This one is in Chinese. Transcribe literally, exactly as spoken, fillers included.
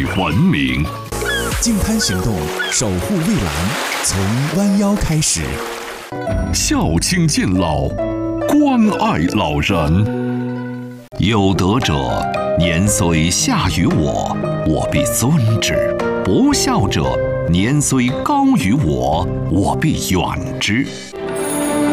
文明。 净滩行动，守护蔚蓝，从弯腰开始。 孝亲敬老，关爱老人。有德者，年虽下于我，我必尊之；不孝者，年虽高于我，我必远之。